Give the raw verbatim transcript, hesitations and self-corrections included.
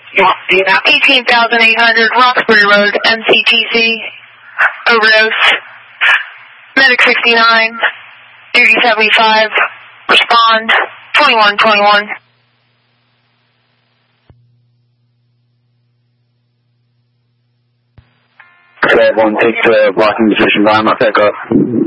eighteen thousand eight hundred Roxbury Road, M C T C, overdose. Medic sixty-nine, duty seventy-five, respond, twenty-one twenty-one. Flight one, take the blocking position by my pickup.